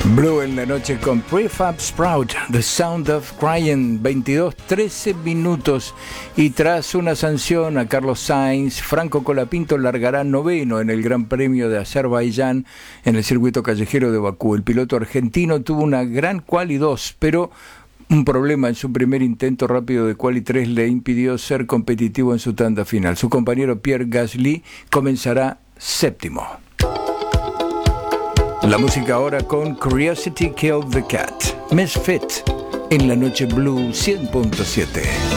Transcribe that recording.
Blue en la noche con Prefab Sprout, The Sound of Crying, 22:13 minutos. Y tras una sanción a Carlos Sainz, Franco Colapinto largará noveno en el Gran Premio de Azerbaiyán en el circuito callejero de Bakú. El piloto argentino tuvo una gran quali 2, pero un problema en su primer intento rápido de quali 3 le impidió ser competitivo en su tanda final. Su compañero Pierre Gasly comenzará séptimo. La música ahora con Curiosity Killed the Cat, Misfit, en la noche Blue 100.7.